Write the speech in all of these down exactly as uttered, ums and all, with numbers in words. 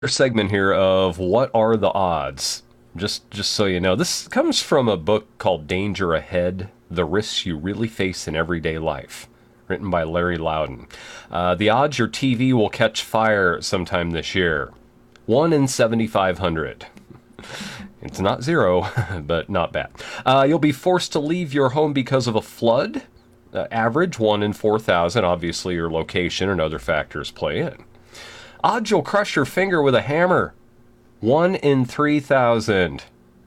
Segment here of what are the odds? Just just so you know, this comes from a book called Danger Ahead: The Risks You Really Face in Everyday Life, written by Larry Loudon. Uh, the odds your T V will catch fire sometime this year: one in seventy-five hundred. It's not zero, but not bad. Uh, you'll be forced to leave your home because of a flood. Uh, average one in four thousand. Obviously, your location and other factors play in. Odds you'll crush your finger with a hammer: one in three thousand.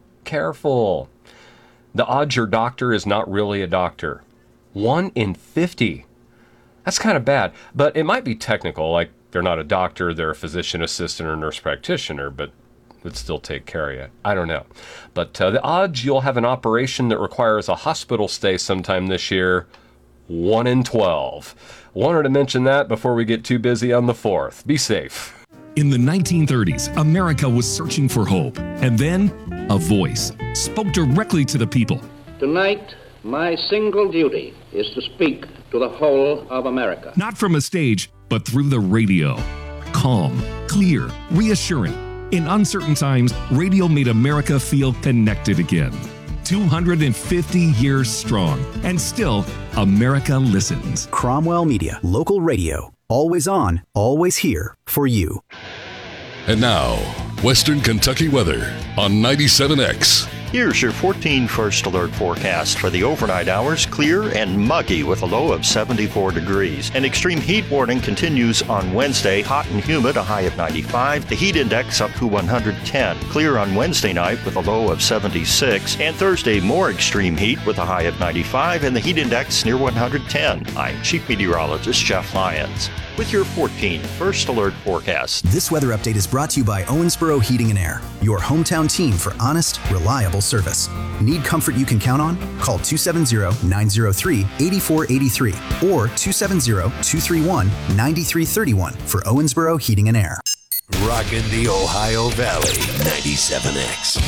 Careful. The odds your doctor is not really a doctor: one in fifty. That's kind of bad, but it might be technical, like they're not a doctor, they're a physician assistant or nurse practitioner, but would still take care of you. I don't know. But uh, the odds you'll have an operation that requires a hospital stay sometime this year: one in twelve. Wanted to mention that before we get too busy on the fourth. Be safe. In the nineteen thirties, America was searching for hope. And then, a voice spoke directly to the people. Tonight, my single duty is to speak to the whole of America. Not from a stage, but through the radio. Calm, clear, reassuring. In uncertain times, radio made America feel connected again. two hundred fifty years strong, and still, America listens. Cromwell Media, local radio, always on, always here for you. And now, Western Kentucky weather on ninety-seven X. Here's your fourteen First Alert forecast for the overnight hours. Clear and muggy with a low of seventy-four degrees. An extreme heat warning continues on Wednesday. Hot and humid, a high of ninety-five. The heat index up to one hundred ten. Clear on Wednesday night with a low of seventy-six. And Thursday, more extreme heat with a high of ninety-five and the heat index near one hundred ten. I'm Chief Meteorologist Jeff Lyons with your fourteen First Alert forecast. This weather update is brought to you by Owensboro Heating and Air, your hometown team for honest, reliable service. Need comfort you can count on? Call two seven zero, nine zero three, eight four eight three or two seven zero, two three one, nine three three one for Owensboro Heating and Air. Rockin' the Ohio Valley, ninety-seven X.